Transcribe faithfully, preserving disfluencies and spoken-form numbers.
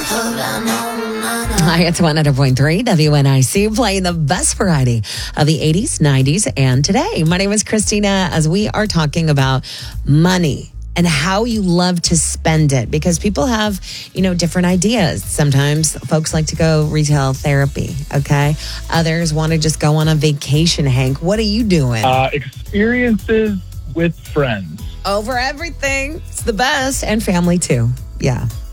Hi, it's one hundred point three W N I C, playing the best variety of the eighties, nineties, and today. My name is Christina, as we are talking about money and how you love to spend it, because people have, you know, different ideas. Sometimes folks like to go retail therapy, okay? Others want to just go on a vacation. Hank, what are you doing? Uh, experiences with friends. Over everything. It's the best. And family, too. Yeah.